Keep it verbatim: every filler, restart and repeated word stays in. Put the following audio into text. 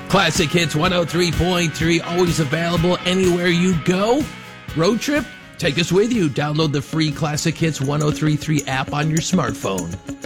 Classic Hits one oh three point three, always available anywhere you go. Road trip? Take us with you. Download the free Classic Hits one oh three point three app on your smartphone.